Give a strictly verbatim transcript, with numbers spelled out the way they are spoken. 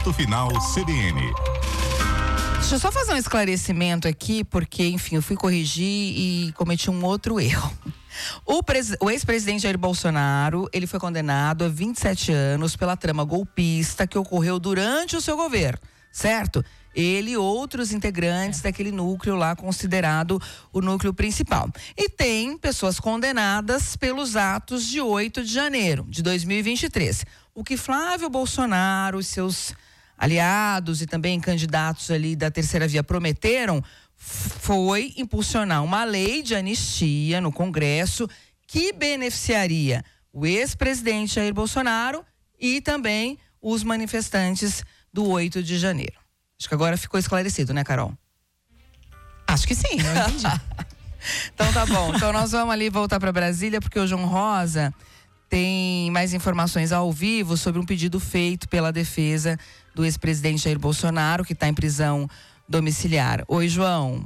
Ponto Final C B N. Deixa eu só fazer um esclarecimento aqui, porque, enfim, eu fui corrigir e cometi um outro erro. O, pres... o ex-presidente Jair Bolsonaro, ele foi condenado a vinte e sete anos pela trama golpista que ocorreu durante o seu governo, certo? Ele e outros integrantes é. daquele núcleo lá, considerado o núcleo principal. E tem pessoas condenadas pelos atos de oito de janeiro de dois mil e vinte e três. O que Flávio Bolsonaro e seus aliados e também candidatos ali da terceira via prometeram foi impulsionar uma lei de anistia no Congresso que beneficiaria o ex-presidente Jair Bolsonaro e também os manifestantes do oito de janeiro. Acho que agora ficou esclarecido, né, Carol? Acho que sim, eu entendi. Então tá bom. Então nós vamos ali voltar para Brasília, porque o João Rosa tem mais informações ao vivo sobre um pedido feito pela defesa do ex-presidente Jair Bolsonaro, que está em prisão domiciliar. Oi, João.